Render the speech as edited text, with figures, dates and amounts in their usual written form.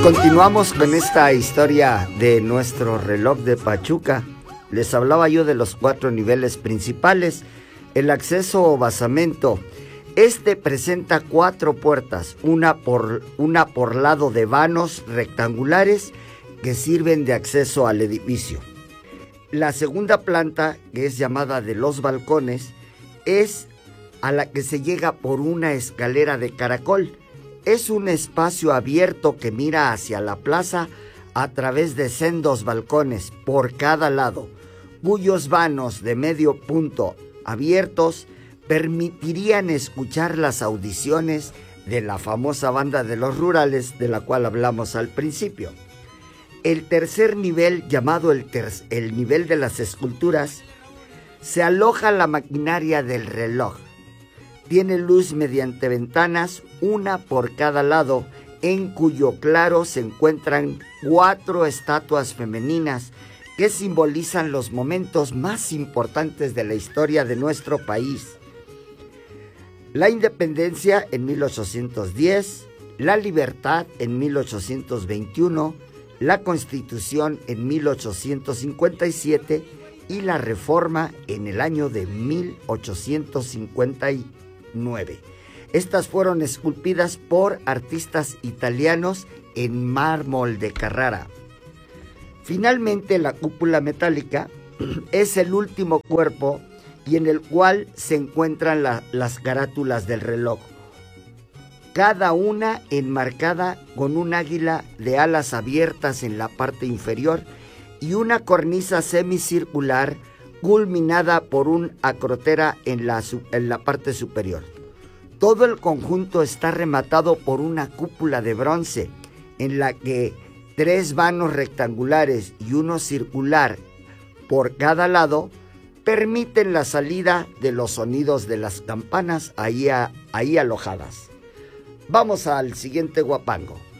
Continuamos con esta historia de nuestro reloj de Pachuca. Les hablaba yo de los 4 niveles principales. El acceso o basamento. Este presenta 4 puertas, una por lado de vanos rectangulares que sirven de acceso al edificio. La segunda planta, que es llamada de los balcones, es a la que se llega por una escalera de caracol. Es un espacio abierto que mira hacia la plaza a través de sendos balcones por cada lado, cuyos vanos de medio punto abiertos permitirían escuchar las audiciones de la famosa banda de los rurales de la cual hablamos al principio. El tercer nivel, llamado el nivel de las esculturas, se aloja la maquinaria del reloj. Tiene luz mediante ventanas, una por cada lado, en cuyo claro se encuentran 4 estatuas femeninas que simbolizan los momentos más importantes de la historia de nuestro país. La independencia en 1810, la libertad en 1821, la Constitución en 1857 y la Reforma en el año de 1859. Estas fueron esculpidas por artistas italianos en mármol de Carrara. Finalmente, la cúpula metálica es el último cuerpo y en el cual se encuentran las carátulas del reloj, cada una enmarcada con un águila de alas abiertas en la parte inferior y una cornisa semicircular culminada por un acrotera en la parte superior. Todo el conjunto está rematado por una cúpula de bronce en la que 3 vanos rectangulares y uno circular por cada lado permiten la salida de los sonidos de las campanas ahí alojadas. Vamos al siguiente guapango.